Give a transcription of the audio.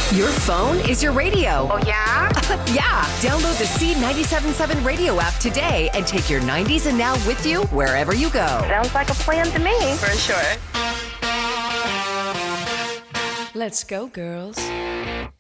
Your phone is your radio. Oh, yeah? Yeah. Download the C97.7 radio app today and take your 90s and now with you wherever you go. Sounds like a plan to me. For sure. Let's go, girls.